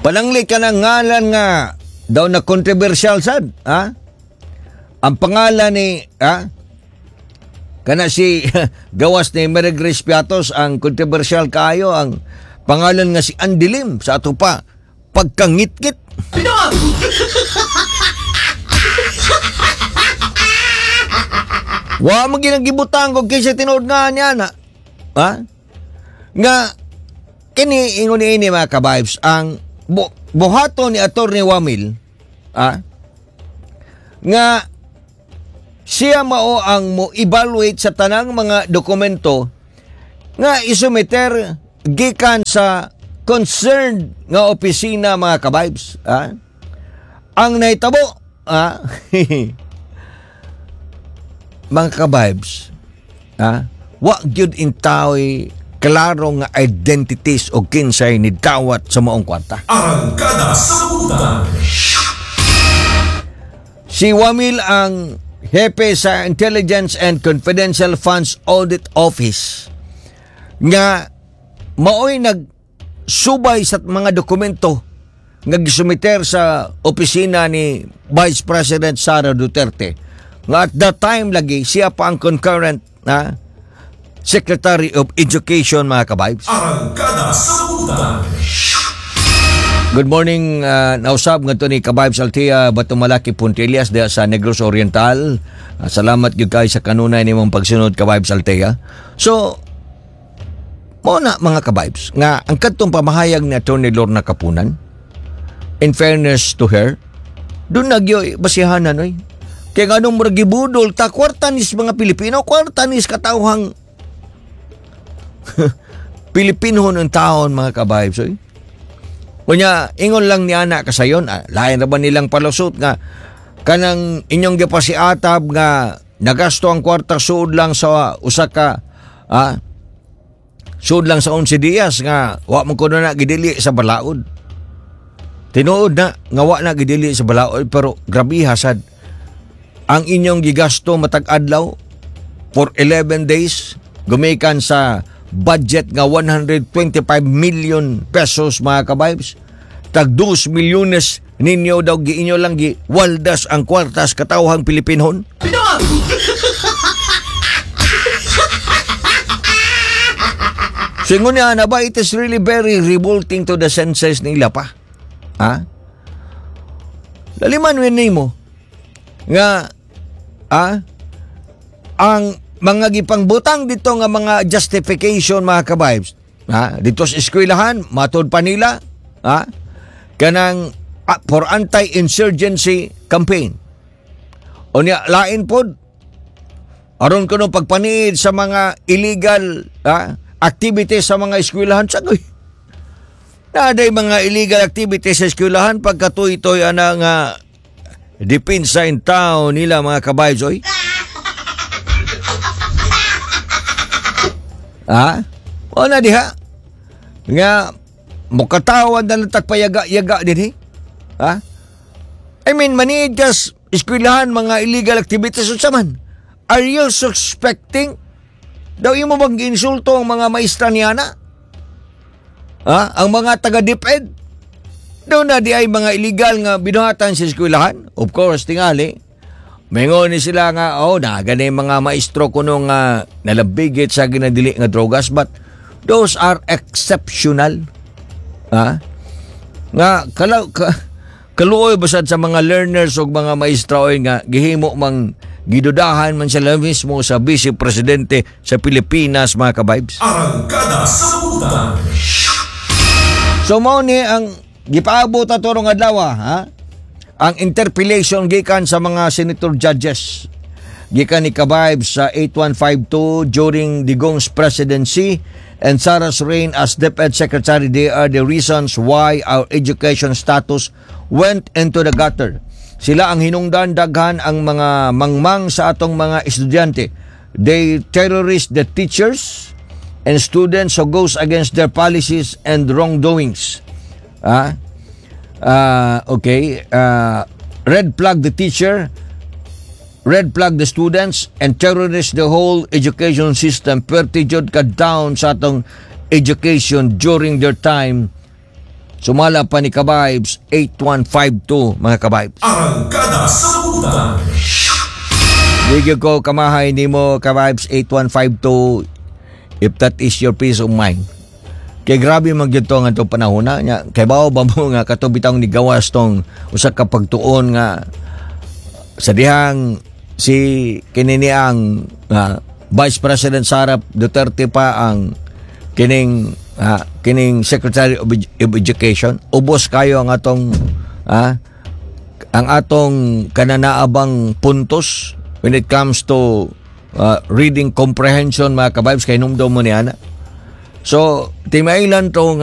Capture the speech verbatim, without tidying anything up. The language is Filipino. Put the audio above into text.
Panangli ka ng ngalan nga daw na controversial sad, ha? Ang pangalan ni, ha? Kana si gawas ni Mary Grace Piatos, ang controversial kayo, ang pangalan nga si Andilim sa ato pa, pagkangit-ngit. Wa mo ginagibutang ko kaysa tinood nga niya na. Ha? Nga, kini ingon ini mga kabibes, ang bu buhato ni Atty. Wamil, ha? Nga, siya mao ang mo evaluate sa tanang mga dokumento nga isumiter gikan sa concerned nga opisina mga kabibes, ha? Ang naitabo, ha? Mga kabibes, ha? Wa gyud intawi klaro nga identities o kinsay ni dawat sa maong kwarta. Arangkada sa Butan. Si Wamil ang hepe sa Intelligence and Confidential Funds Audit Office nga maoy nagsubay sa mga dokumento nga gisumiter sa opisina ni Vice President Sara Duterte nga at that time lagi siya pa ang concurrent na Secretary of Education mga kabibes. Arangkada sa Butan. Good morning, uh, nausab nga to ni Kabibes Althea Batumalaki Puntilias diya sa Negros Oriental. Uh, salamat gyud kay sa kanunay nimong pagsunod Kabibes Althea. So, mo na mga kabibes nga ang kadtong pamahayag ni Atty. Lorna Kapunan, in fairness to her, doon nagyoy basihanan oy. Kaya nga nung maragibudol ta kwartanis mga Pilipino, kwartanis katawhang Pilipino ng taon mga kabibes oy. Kunya, ingon lang ni ana kasayon, ah, lain na ba nilang palusot nga kanang inyong gipasiatab nga nagasto ang kwarta suod lang sa usa ka ah, suod lang sa onse días nga wa man kuno na gidili sa balaod. Tinuod na nga wa na gidili sa balaod pero grabe hasad. Ang inyong gigasto matag adlaw for eleven days gumikan sa budget nga one hundred twenty-five million pesos mga kabibes. Tag dos milyones ninyo daw giinyo lang gi waldas ang kwartas katawhang Pilipinhon. Singon niya na ba, it is really very revolting to the senses nila pa. Ha? Laliman win mo nga ah, ang mga gipangbutang dito nga mga justification mga kabibes, ha? Dito sa eskwelahan matod pa nila, ha? Kanang ah, for anti-insurgency campaign. O niya lain pod aron kuno pagpaniid sa mga illegal ha, activities sa mga eskwelahan sagoy. Naday mga illegal activities sa eskwelahan pagkatuy-toy ana nga depensa in town nila mga kabibes oy. Ha? O na diha? Nga, mukatawan na lang tagpayaga-yaga din eh. Ha? I mean, maniid kas eskwelahan mga illegal activities o saman. Are you suspecting? Daw imo bang insulto ang mga maestra niya na? Ha? Ang mga taga-DepEd? Daw na di ay mga illegal nga binuhatan sa eskwelahan? Of course, tingali. Mengon ni sila nga, oh, na ganay mga maestro ko nung uh, nalabigit sa ginadili nga drogas, but those are exceptional. Ha? Nga, kalaw, ka, kaluoy basad sa mga learners o mga maestro nga gihimo mang gidudahan man sila mismo sa Vice Presidente sa Pilipinas, mga kabibes. Arangkada sa Butan. So, mo ni ang gipaabot ato rong adlaw, ha? Ang interpellation gikan sa mga senator judges gikan ni Kabibes sa eight one five two during Digong's presidency and Sarah's reign as DepEd Secretary. They are the reasons why our education status went into the gutter. Sila ang hinungdan daghan ang mga mangmang sa atong mga estudyante. They terrorist the teachers and students who goes against their policies and wrongdoings. Ah? Uh, okay, uh, red flag the teacher, red flag the students, and terrorist the whole education system. Pertijod ka down sa atong education during their time Sumala pa ni Kabibes eight one five two, mga Kabibes. Arangkada sa Butan. Bigyan ko kamahay ni mo, Kabibes eight one five two, if that is your peace of mind. Kay grabe magyud to nga itong panahon na nya. Kay bao ba mo nga katubitang ni gawas tong usa ka pagtuon nga sa dihang si kininiang nga Vice President Sara Duterte pa ang kining ah, kining Secretary of, Edu- of Education. Ubos kayo ang atong ah, ang atong kananaabang puntos when it comes to uh, reading comprehension, mga Kabibes, kay numdaw mo ni ana. So, timailan to